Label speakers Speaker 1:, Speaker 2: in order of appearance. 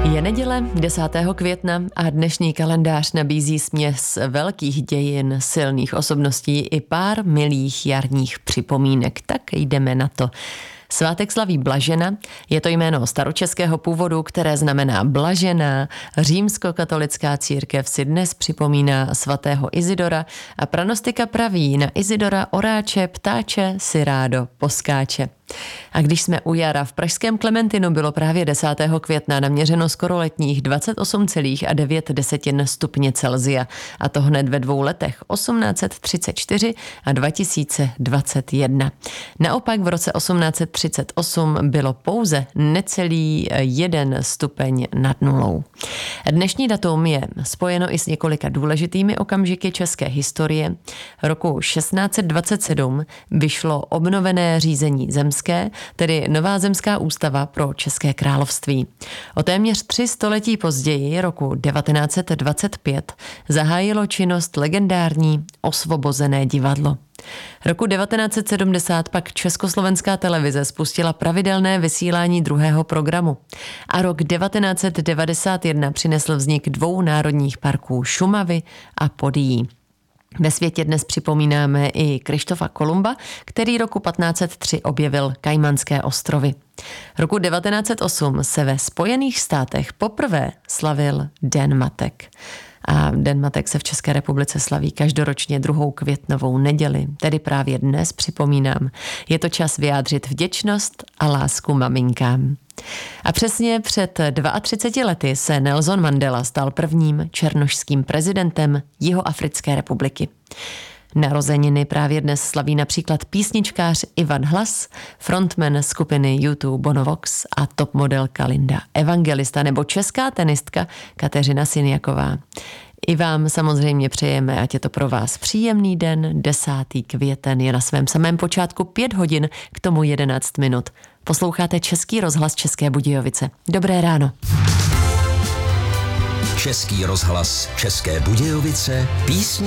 Speaker 1: Je neděle 10. května a dnešní kalendář nabízí směs velkých dějin, silných osobností i pár milých jarních připomínek. Tak jdeme na to. Svátek slaví Blažena, je to jméno staročeského původu, které znamená blažená. Římskokatolická církev si dnes připomíná svatého Izidora a pranostika praví: na Izidora oráče, ptáče si rádo poskáče. A když jsme u jara, v pražském Klementinu bylo právě 10. května naměřeno skoro letních 28,9 stupně Celsia. A to hned ve 2 letech, 1834 a 2021. Naopak v roce 1838 bylo pouze necelý 1 stupeň nad nulou. Dnešní datum je spojeno i s několika důležitými okamžiky české historie. Roku 1627 vyšlo obnovené řízení zemské, tedy nová zemská ústava pro České království. O téměř 3 století později, roku 1925, zahájilo činnost legendární Osvobozené divadlo. Roku 1970 pak Československá televize spustila pravidelné vysílání druhého programu. A rok 1991 přinesl vznik 2 národních parků Šumavy a Podyjí. Ve světě dnes připomínáme i Kryštofa Kolumba, který roku 1503 objevil Kajmanské ostrovy. Roku 1908 se ve Spojených státech poprvé slavil Den matek. A Den matek se v České republice slaví každoročně 2. květnovou neděli, tedy právě dnes připomínám. Je to čas vyjádřit vděčnost a lásku maminkám. A přesně před 32 lety se Nelson Mandela stal prvním černošským prezidentem Jihoafrické republiky. Narozeniny právě dnes slaví například písničkář Ivan Hlas, frontman skupiny U2 Bono Vox a top modelka Linda Evangelista nebo česká tenistka Kateřina Siniaková. I vám samozřejmě přejeme, ať je to pro vás příjemný den. 10. květen je na svém samém počátku, 5 hodin, k tomu 11 minut. Posloucháte Český rozhlas České Budějovice. Dobré ráno.
Speaker 2: Český rozhlas České Budějovice, písně